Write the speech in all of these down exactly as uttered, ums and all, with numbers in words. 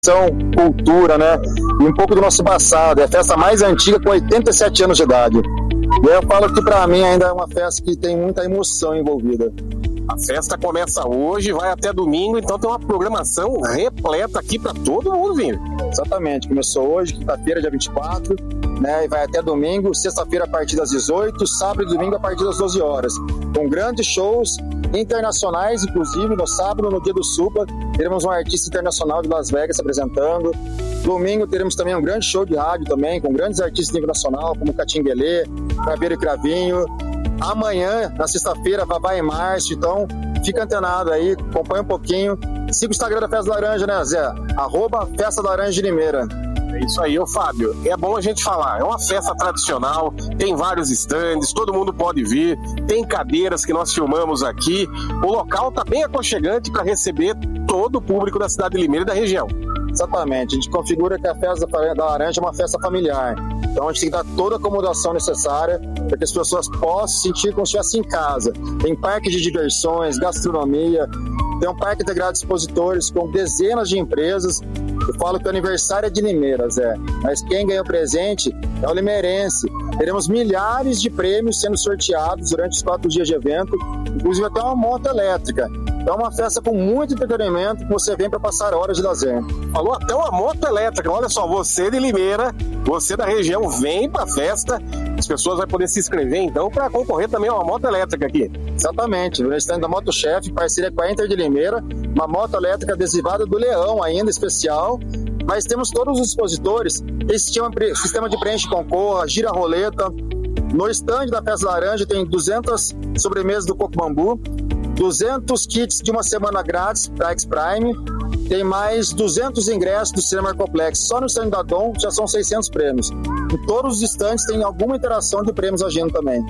cultura, né? E um pouco do nosso passado. É a festa mais antiga com oitenta e sete anos de idade. E eu falo que para mim ainda é uma festa que tem muita emoção envolvida. A festa começa hoje, vai até domingo, então tem uma programação repleta aqui para todo mundo vir. Exatamente, começou hoje, quinta-feira, dia vinte e quatro, né, e vai até domingo, sexta-feira a partir das dezoito, sábado e domingo a partir das doze horas, com grandes shows internacionais, inclusive no sábado, no dia do Supla, teremos um artista internacional de Las Vegas se apresentando. Domingo teremos também um grande show de rádio também, com grandes artistas internacionais, como Catinguelê, Craveiro e Cravinho. Amanhã, na sexta-feira, Vavá e Márcio, então fica antenado aí, acompanha um pouquinho. Siga o Instagram da Festa da Laranja, né, Zé? Arroba Festa da Laranja de Limeira. É isso aí, ô Fábio. É bom a gente falar, é uma festa tradicional, tem vários estandes, todo mundo pode vir, tem cadeiras que nós filmamos aqui. O local tá bem aconchegante para receber todo o público da cidade de Limeira e da região. Exatamente, a gente configura que a Festa da Laranja é uma festa familiar. Então a gente tem que dar toda a acomodação necessária para que as pessoas possam se sentir como se estivessem em casa. Tem parque de diversões, gastronomia, tem um parque integrado de expositores com dezenas de empresas. Eu falo que o aniversário é de Limeira, Zé, mas quem ganha o presente é o limeirense. Teremos milhares de prêmios sendo sorteados durante os quatro dias de evento, inclusive até uma moto elétrica. É uma festa com muito entretenimento que você vem para passar horas de lazer. Falou até uma moto elétrica. Olha só, você de Limeira, você da região, vem para a festa. As pessoas vão poder se inscrever, então, para concorrer também a uma moto elétrica aqui. Exatamente. No stand da Moto Chef, parceria com a Inter de Limeira, uma moto elétrica adesivada do Leão, ainda especial. Mas temos todos os expositores. Esse sistema de preenche concorra, gira a roleta. No stand da Festa Laranja tem duzentas sobremesas do Coco Bambu, duzentos kits de uma semana grátis para X-Prime, tem mais duzentos ingressos do Cinema Complexo. Só no stand da Dom já são seiscentos prêmios. Em todos os stands tem alguma interação de prêmios agindo também.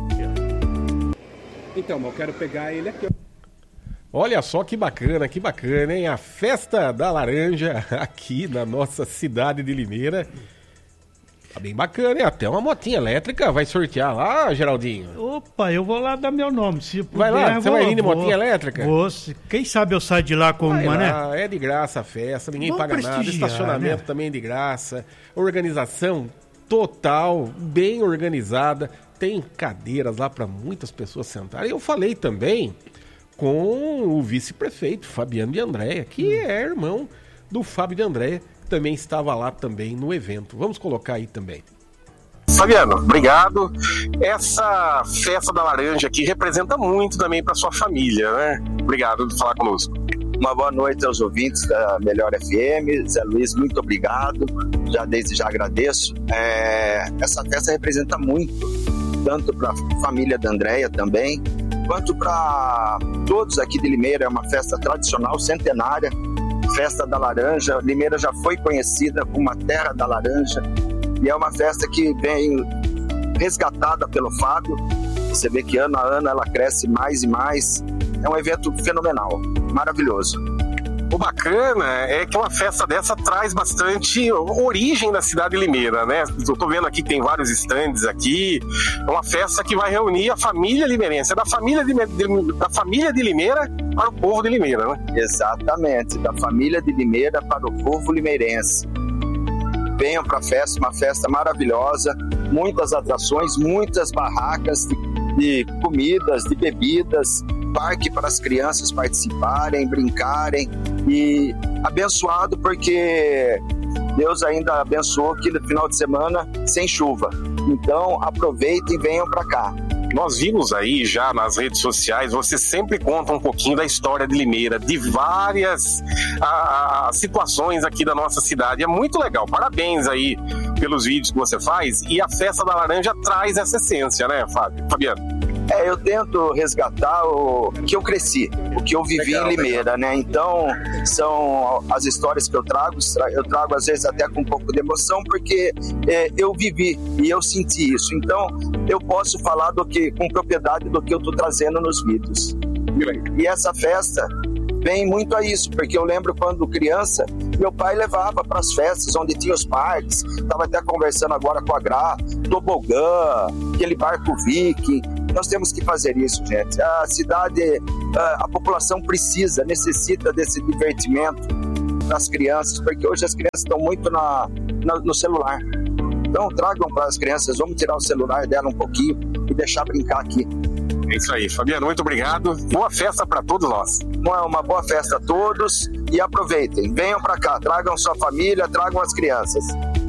Então, eu quero pegar ele aqui. Olha só que bacana, que bacana, hein? A Festa da Laranja aqui na nossa cidade de Limeira. Tá bem bacana, hein? Até uma motinha elétrica vai sortear lá, Geraldinho. Opa, eu vou lá dar meu nome. Se puder, vai lá, você vou, vai ir de vou, motinha elétrica? Vou, quem sabe eu saio de lá com vai uma, lá, né? É de graça a festa, ninguém Vamos paga nada. Estacionamento, né? Também de graça. Organização total, bem organizada. Tem cadeiras lá para muitas pessoas sentarem. Eu falei também com o vice-prefeito, Fabiano de Andréia, que hum. é irmão do Fábio de Andréia. Também estava lá também no evento. Vamos colocar aí também. Fabiano, obrigado. Essa Festa da Laranja aqui representa muito também para sua família, né? Obrigado por falar conosco. Uma boa noite aos ouvintes da Melhor F M. Zé Luiz, muito obrigado. Já desde já agradeço. É, essa festa representa muito, tanto para a família da Andréia também, quanto para todos aqui de Limeira. É uma festa tradicional, centenária. Festa da Laranja. Limeira já foi conhecida como a Terra da Laranja e é uma festa que vem resgatada pelo Fábio. Você vê que ano a ano ela cresce mais e mais. É um evento fenomenal, maravilhoso. O bacana é que uma festa dessa traz bastante origem da cidade de Limeira, né? Eu tô vendo aqui que tem vários estandes aqui. É uma festa que vai reunir a família limeirense, é da família de, de, da família de Limeira para o povo de Limeira, né? Exatamente, da família de Limeira para o povo limeirense. Venham para a festa, uma festa maravilhosa, muitas atrações, muitas barracas de, de comidas, de bebidas, parque para as crianças participarem, brincarem, e abençoado porque Deus ainda abençoou que no final de semana sem chuva. Então aproveitem e venham para cá. Nós vimos aí já nas redes sociais, você sempre conta um pouquinho da história de Limeira, de várias a, a, situações aqui da nossa cidade. É muito legal, parabéns aí pelos vídeos que você faz, e a Festa da Laranja traz essa essência, né, Fábio? Fabiano? É, eu tento resgatar o que eu cresci, o que eu vivi legal, em Limeira, legal. né? Então, são as histórias que eu trago, eu trago às vezes até com um pouco de emoção, porque é, eu vivi e eu senti isso. Então, eu posso falar do que, com propriedade do que eu estou trazendo nos vídeos. E essa festa vem muito a isso, porque eu lembro quando criança, meu pai levava para as festas onde tinha os parques, estava até conversando agora com a Gra, tobogã, aquele barco viking. Nós temos que fazer isso, gente. A cidade, a população precisa, necessita desse divertimento. das crianças, porque hoje as crianças estão muito na, na, no celular. Então tragam para as crianças, vamos tirar o celular dela um pouquinho e deixar brincar aqui. É isso aí, Fabiano, muito obrigado. Boa festa para todos nós. Uma, uma boa festa a todos e aproveitem. Venham para cá, tragam sua família, tragam as crianças.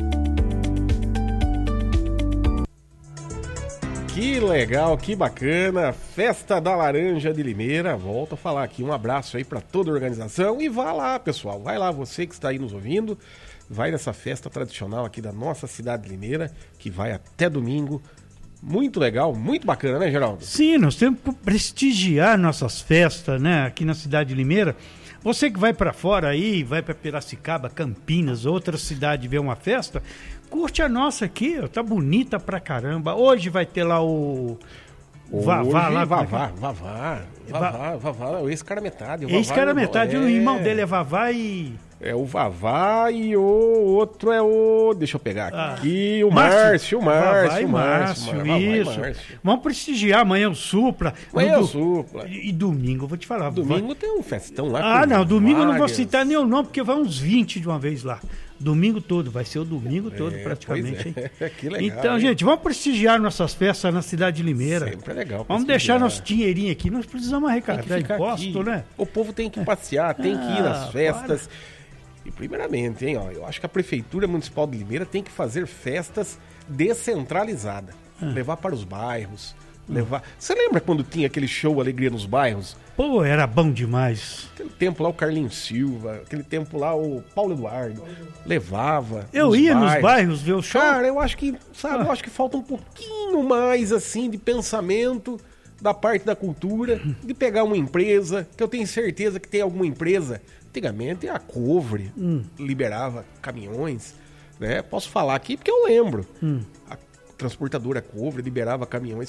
Que legal, que bacana. Festa da Laranja de Limeira. Volto a falar aqui, um abraço aí para toda a organização. E vá lá, pessoal, vai lá, você que está aí nos ouvindo. Vai nessa festa tradicional aqui da nossa cidade de Limeira, que vai até domingo. Muito legal, muito bacana, né, Geraldo? Sim, nós temos que prestigiar nossas festas, né, aqui na cidade de Limeira. Você que vai para fora aí, vai para Piracicaba, Campinas, outra cidade ver uma festa, curte a nossa aqui, ó, tá bonita pra caramba. Hoje vai ter lá o... O Vavá lá. Vavá, Vavá, Vavá, Vavá, o ex-cara metade. Ex-cara metade, o irmão dele é Vavá e... É o Vavá e o outro é o... Deixa eu pegar aqui. Ah, o Márcio, o Márcio, Vavá e o Márcio. Márcio, isso. Márcio. Vamos prestigiar amanhã o Supla. Amanhã do... o Supla. E, e domingo, eu vou te falar. Domingo vai... tem um festão lá. Ah, não, domingo várias... eu não vou citar nenhum nome, porque vai uns vinte de uma vez lá. Domingo todo, vai ser o domingo todo é, praticamente. É. Que legal. Então, hein? Gente, vamos prestigiar nossas festas na cidade de Limeira. Sempre é legal. Vamos deixar nosso dinheirinho aqui, nós precisamos arrecadar imposto, aqui. Né? O povo tem que passear, tem que ir nas ah, festas. Para. E primeiramente, hein, ó, eu acho que a Prefeitura Municipal de Limeira tem que fazer festas descentralizadas. Ah. Levar para os bairros. Levar. Você lembra quando tinha aquele show Alegria nos Bairros? Pô, era bom demais. Aquele tempo lá o Carlinhos Silva, aquele tempo lá o Paulo Eduardo levava. Eu ia bairros. nos bairros ver o show. Cara, eu acho que, sabe, ah. eu acho que falta um pouquinho mais assim de pensamento da parte da cultura, de pegar uma empresa, que eu tenho certeza que tem alguma empresa. Antigamente a Covre hum. liberava caminhões, né? Posso falar aqui porque eu lembro. Hum. A transportadora Covre liberava caminhões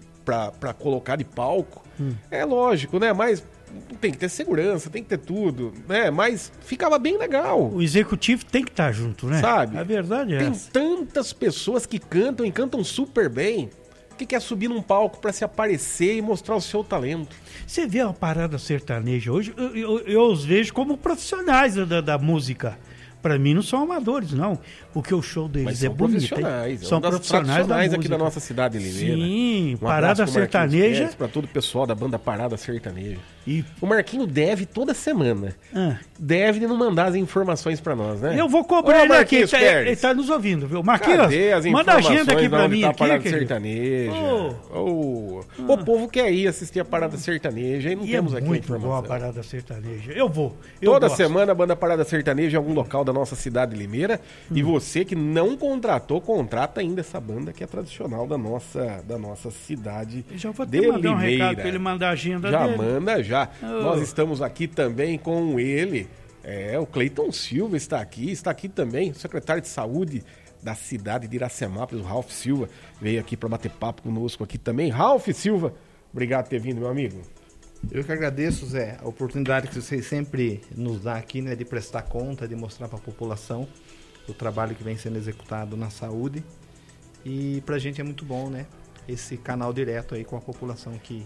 para colocar de palco. Hum. É lógico, né? Mas tem que ter segurança, tem que ter tudo, né? Mas ficava bem legal. O executivo tem que estar junto, né? Sabe? A verdade é tem essa. Tantas pessoas que cantam e cantam super bem, que quer subir num palco para se aparecer e mostrar o seu talento. Você vê uma parada sertaneja hoje, eu, eu, eu os vejo como profissionais da, da música. Para mim não são amadores, não. Porque o show deles Mas é são bonito. Profissionais. São é profissionais da música. Aqui da nossa cidade de Limeira. Sim, um Parada Sertaneja. Para todo o pessoal da banda Parada Sertaneja. E o Marquinho deve toda semana. Ah. Deve não mandar as informações para nós, né? Eu vou cobrar Ô, ele aqui. Ele tá, ele tá nos ouvindo, viu? Marquinhos, Cadê as manda a agenda aqui para mim. Tá aqui, Parada Sertaneja. Oh. Oh. Ah. O povo quer ir assistir a Parada Sertaneja e não e temos é aqui muito a informação. Boa a Parada Sertaneja. Eu vou. Eu Toda gosto. semana a banda Parada Sertaneja em algum local da nossa cidade de Limeira. Hum. E você que não contratou, contrata ainda essa banda que é tradicional da nossa, da nossa cidade eu já vou de mandar Limeira. Um recado para ele mandar a agenda já dele. Já manda, já. Oh. Nós estamos aqui também com ele. É, o Cleiton Silva está aqui. Está aqui também o secretário de Saúde da cidade de Iracemápolis, o Ralf Silva. Veio aqui para bater papo conosco aqui também. Ralf Silva, obrigado por ter vindo, meu amigo. Eu que agradeço, Zé, a oportunidade que vocês sempre nos dão aqui, né, de prestar conta, de mostrar para a população o trabalho que vem sendo executado na saúde. E pra gente é muito bom, né? Esse canal direto aí com a população que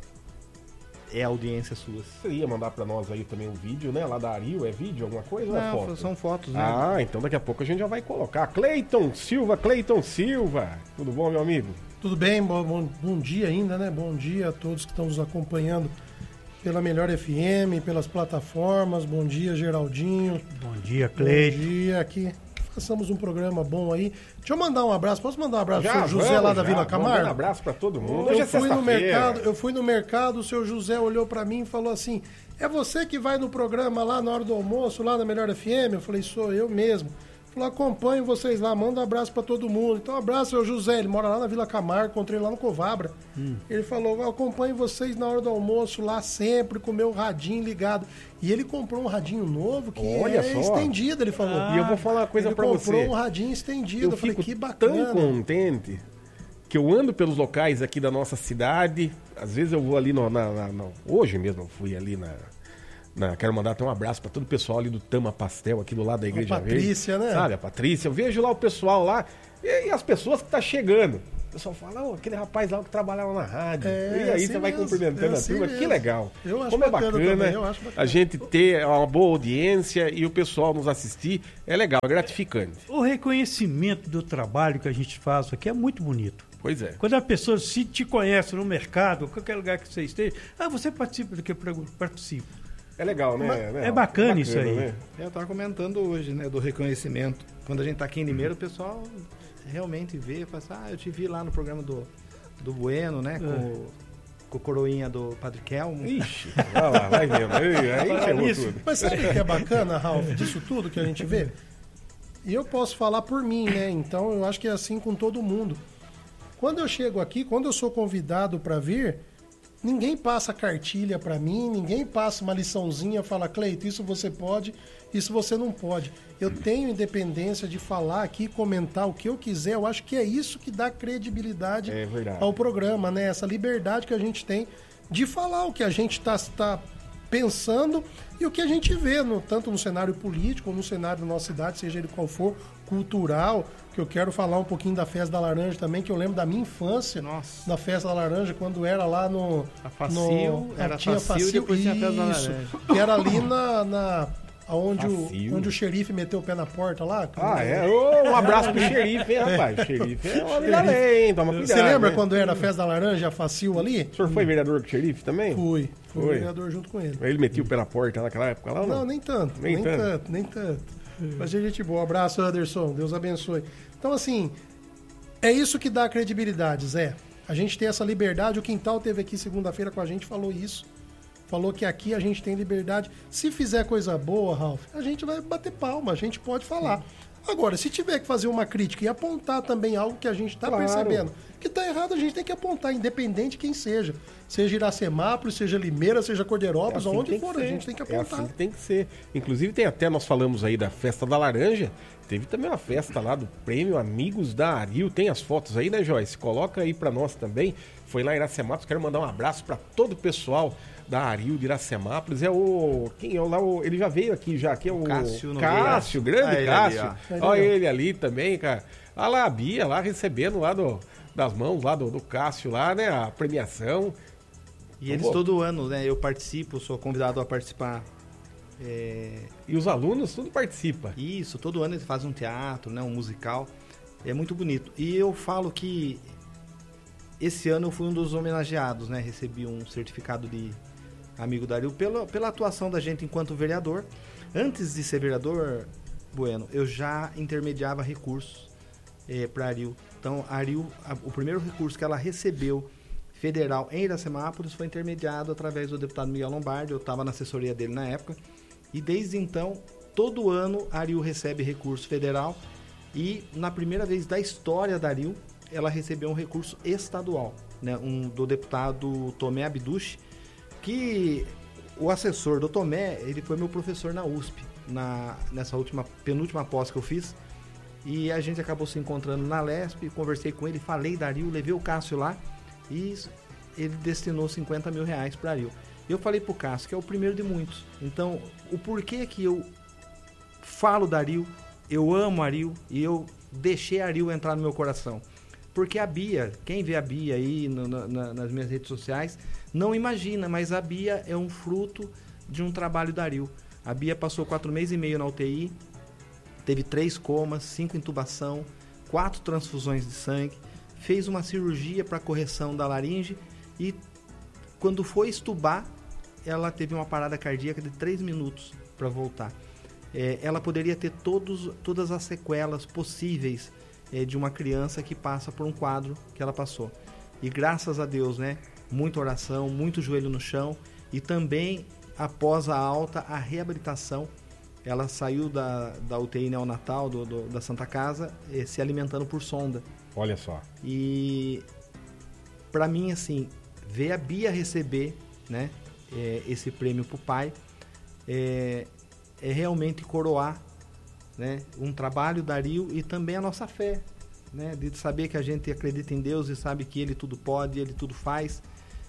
é a audiência sua. Você ia mandar pra nós aí também um vídeo, né? Lá da Ario, é vídeo, alguma coisa? Não, ou é foto? São fotos, né? Ah, então daqui a pouco a gente já vai colocar. Cleiton Silva, Cleiton Silva. Tudo bom, meu amigo? Tudo bem, bom, bom, bom dia ainda, né? Bom dia a todos que estão nos acompanhando pela Melhor F M, pelas plataformas. Bom dia, Geraldinho. Bom dia, Cleiton. Bom dia, aqui. Façamos um programa bom aí. Deixa eu mandar um abraço. Posso mandar um abraço já, pro seu José vamos, lá da já. Vila Camargo? Vamos, um abraço para todo mundo. Eu, Hoje é fui no mercado, feira. eu fui no mercado, o seu José olhou para mim e falou assim: é você que vai no programa lá na hora do almoço, lá na Melhor F M? Eu falei: sou eu mesmo. Falou: acompanho vocês lá, manda um abraço pra todo mundo. Então, um abraço, seu José, ele mora lá na Vila Camargo, encontrei lá no Covabra. Hum. Ele falou: acompanho vocês na hora do almoço lá sempre, com o meu radinho ligado. E ele comprou um radinho novo que Olha é só. estendido, ele falou. Ah, e eu vou falar uma coisa pra você. Ele comprou um radinho estendido. Eu, eu falei: fico que bacana. Tão contente que eu ando pelos locais aqui da nossa cidade. Às vezes eu vou ali no, na, na, na hoje mesmo eu fui ali na Na, quero mandar até um abraço para todo o pessoal ali do Tama Pastel, aqui do lado da Igreja a Patrícia, Verde. né? Sabe, a Patrícia. Eu vejo lá o pessoal lá e, e as pessoas que tá chegando. o pessoal fala, oh, aquele rapaz lá que trabalhava na rádio. É, e aí assim você vai mesmo, cumprimentando é a assim turma. mesmo. Que legal. Eu acho Como é bacana bacana também, eu acho bacana. a gente ter uma boa audiência e o pessoal nos assistir. É legal, é gratificante. O reconhecimento do trabalho que a gente faz aqui é muito bonito. Pois é. Quando a pessoa se te conhece no mercado, qualquer lugar que você esteja, ah, você participa do que participa. É legal, né? Mas né? é bacana, bacana isso aí. Né? Eu estava comentando hoje, né, do reconhecimento. Quando a gente está aqui em Limeira, o pessoal realmente vê, fala assim, ah, eu te vi lá no programa do, do Bueno, né, com, É. com o coroinha do Padre Kelmo. Ixi, vai lá, vai vendo. Aí, aí ferrou Isso. tudo. Mas sabe o que é bacana, Ralf, disso tudo que a gente vê? E eu posso falar por mim, né? Então eu acho que é assim com todo mundo. Quando eu chego aqui, quando eu sou convidado para vir, ninguém passa cartilha para mim, ninguém passa uma liçãozinha, fala, Cleito, isso você pode, isso você não pode. Eu tenho independência de falar aqui, comentar o que eu quiser. Eu acho que é isso que dá credibilidade É verdade. ao programa, né? Essa liberdade que a gente tem de falar o que a gente está tá pensando e o que a gente vê, no, tanto no cenário político, ou no cenário da nossa cidade, seja ele qual for, cultural, que eu quero falar um pouquinho da Festa da Laranja também, que eu lembro da minha infância, Nossa. na Festa da Laranja, quando era lá no... A Facil, no, era tinha Facil e depois tinha a Festa da isso, Laranja. que era ali na... na onde, Facil. o, onde o xerife meteu o pé na porta lá. Ah, é? Ô, um abraço pro xerife, hein, rapaz? O xerife é uma vida além, hein? Toma cuidado. Você lembra né? quando era a Festa da Laranja, a Facil ali? O senhor foi vereador com o xerife também? Fui. Fui Foi. vereador junto com ele. Ele metia o pé na porta naquela época lá ou não? Não, nem tanto, Nem nem, tanto. tanto. nem tanto. Mas é gente boa. Abraço, Anderson. Deus abençoe. Então, assim, é isso que dá credibilidade, Zé. A gente tem essa liberdade. O Quintal teve aqui segunda-feira com a gente, falou isso. Falou que aqui a gente tem liberdade. Se fizer coisa boa, Ralf, a gente vai bater palma, a gente pode falar. Agora, se tiver que fazer uma crítica e apontar também algo que a gente está Claro. percebendo que está errado, a gente tem que apontar, independente de quem seja. Seja Iracemápolis, seja Limeira, seja Cordeirópolis, assim aonde tem for, que a ser. gente tem que É apontar. assim que tem que ser. Inclusive tem até, nós falamos aí da Festa da Laranja, teve também uma festa lá do Prêmio Amigos da Aril. Tem as fotos aí, né, Joyce? Coloca aí pra nós também. Foi lá em Iracemápolis, quero mandar um abraço pra todo o pessoal da Aril de Iracemápolis. É o... Quem é o lá? O, ele já veio aqui já, que é o... Cássio Nogueira. Cássio, grande Ah, ele Cássio. ali, ó. Olha ele ali também, cara. Olha lá a Bia lá recebendo lá do, das mãos lá do, do Cássio lá, né? A premiação. E eles Pô. todo ano, né, eu participo, sou convidado a participar. É, E os alunos tudo participa. Isso, todo ano eles fazem um teatro, né, um musical. É muito bonito. E eu falo que esse ano eu fui um dos homenageados, né? Recebi um certificado de amigo da Aril pela, pela atuação da gente enquanto vereador. Antes de ser vereador, Bueno, eu já intermediava recursos é, para a Aril. Então, a Aril, a, o primeiro recurso que ela recebeu federal em Iracemápolis foi intermediado através do deputado Miguel Lombardi. Eu estava na assessoria dele na época. E desde então, todo ano a Aril recebe recurso federal. E na primeira vez da história da Aril, ela recebeu um recurso estadual, né, um, do deputado Tomé Abduch, que o assessor do Tomé, ele foi meu professor na U S P, na, nessa última, penúltima pós que eu fiz, e a gente acabou se encontrando na Lesp, conversei com ele, falei da Aril, levei o Cássio lá, e ele destinou cinquenta mil reais para a Aril. Eu falei pro Cássio que é o primeiro de muitos, então o porquê que eu falo da Aril, eu amo a Aril, e eu deixei a Aril entrar no meu coração. Porque a Bia, quem vê a Bia aí no, na, nas minhas redes sociais, não imagina, mas a Bia é um fruto de um trabalho da Aril. A Bia passou quatro meses e meio na U T I, teve três comas, cinco intubação, quatro transfusões de sangue, fez uma cirurgia para correção da laringe e quando foi estubar, ela teve uma parada cardíaca de três minutos para voltar. É, ela poderia ter todos, todas as sequelas possíveis é, de uma criança que passa por um quadro que ela passou. E graças a Deus, né, muita oração, muito joelho no chão e também, após a alta, a reabilitação. Ela saiu da, da U T I neonatal do, do, da Santa Casa eh, se alimentando por sonda. Olha só. E para mim, assim, ver a Bia receber, né, eh, esse prêmio pro pai é, é realmente coroar, né, um trabalho da Aril e também a nossa fé, né, de saber que a gente acredita em Deus e sabe que Ele tudo pode, Ele tudo faz.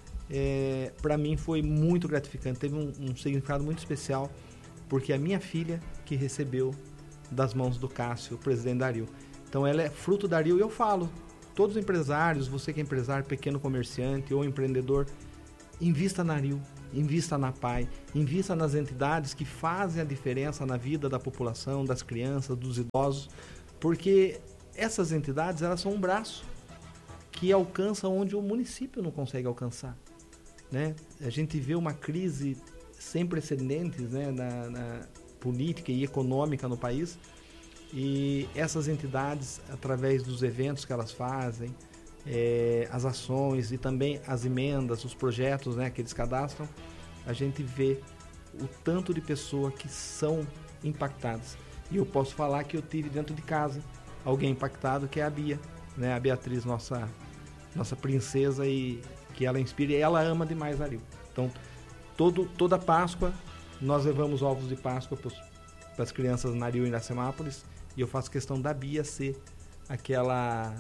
É, para mim foi muito gratificante, teve um, um significado muito especial, porque a minha filha que recebeu das mãos do Cássio, o presidente da Aril. Então ela é fruto da Aril e eu falo, todos os empresários, você que é empresário, pequeno comerciante ou empreendedor, invista na Ariu, invista na P A I, invista nas entidades que fazem a diferença na vida da população, das crianças, dos idosos, porque essas entidades, elas são um braço que alcança onde o município não consegue alcançar, né? A gente vê uma crise sem precedentes, né, na, na política e econômica no país, e essas entidades, através dos eventos que elas fazem, é, as ações e também as emendas, os projetos, né, que eles cadastram, a gente vê o tanto de pessoas que são impactadas. E eu posso falar que eu tive dentro de casa alguém impactado, que é a Bia, né, a Beatriz, nossa, nossa princesa, e que ela inspira, e ela ama demais a Ariu. Então, todo, toda Páscoa, nós levamos ovos de Páscoa para as crianças na Ariu e Iracemápolis, e eu faço questão da Bia ser aquela...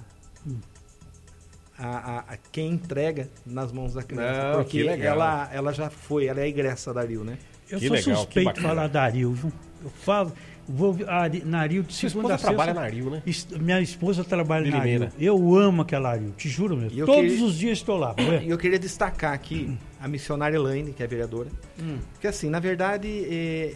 A, a, a quem entrega nas mãos da criança. Não, porque ela, ela já foi, ela é a egressa da Ariu, né? Eu Que sou legal, suspeito que de falar da Ariu, viu? Eu falo, vou a, na Ariu de Sua segunda a esposa trabalha na Ariu, né? Est- Minha esposa trabalha De na Ariu. Limeira. Eu amo aquela Ariu, te juro mesmo. E eu Todos queria- os dias estou lá. E eu queria destacar aqui a missionária Elaine, que é vereadora. Hum. Porque assim, na verdade, é,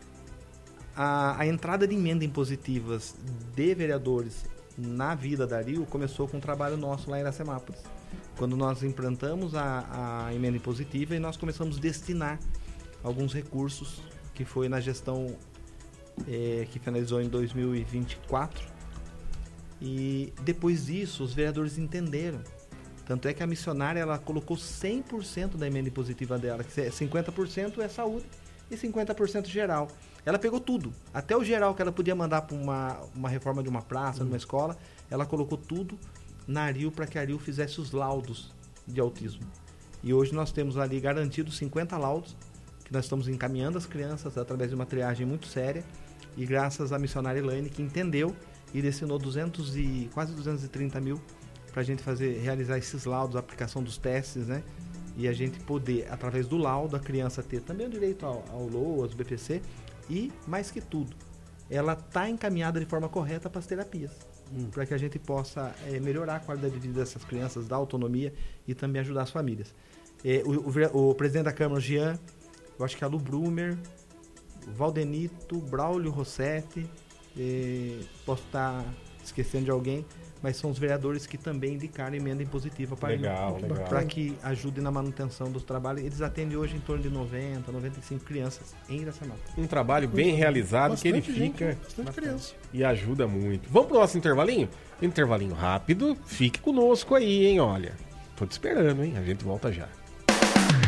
a, a entrada de emenda impositivas de vereadores na vida da Ariu começou com um trabalho nosso lá em Iracemápolis. Quando nós implantamos a, a emenda impositiva e nós começamos a destinar alguns recursos, que foi na gestão é, que finalizou em dois mil e vinte e quatro. E depois disso, os vereadores entenderam. Tanto é que a missionária, ela colocou cem por cento da emenda impositiva dela, que cinquenta por cento é saúde e cinquenta por cento geral. Ela pegou tudo, até o geral que ela podia mandar para uma, uma reforma de uma praça, de uma escola, ela colocou tudo na Ariu para que a Ariu fizesse os laudos de autismo. E hoje nós temos ali garantidos cinquenta laudos, que nós estamos encaminhando as crianças através de uma triagem muito séria, e graças à missionária Elaine, que entendeu e destinou duzentos e, quase duzentos e trinta mil para a gente fazer, realizar esses laudos, a aplicação dos testes, né? E a gente poder, através do laudo, a criança ter também o direito ao, ao LOAS, B P C, e, mais que tudo, ela está encaminhada de forma correta para as terapias, hum. para que a gente possa é, melhorar a qualidade de vida dessas crianças, dar autonomia e também ajudar as famílias. É, o, o, o presidente da Câmara, o Jean, eu acho que a Lu Brumer, o Valdenito, Braulio Rossetti, é, posso estar esquecendo de alguém, mas são os vereadores que também indicaram emenda impositiva para Legal, legal. para que ajude na manutenção dos trabalhos. Eles atendem hoje em torno de noventa, noventa e cinco crianças em Iracemápolis. Um trabalho bem realizado, que ele Bastante gente, fica bastante criança. e ajuda muito. Vamos pro nosso intervalinho? Intervalinho rápido. Fique conosco aí, hein? Olha, tô te esperando, hein? A gente volta já.